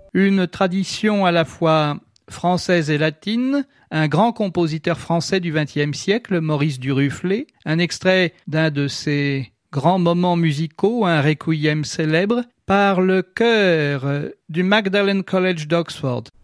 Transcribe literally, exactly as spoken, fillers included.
Une tradition à la fois française et latine, un grand compositeur français du vingtième siècle, Maurice Duruflé, un extrait d'un de ses grands moments musicaux, un requiem célèbre, par le chœur du Magdalen College d'Oxford.